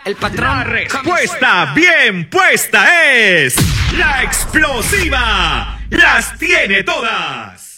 El patrón. La respuesta bien puesta es la explosiva. Las tiene todas.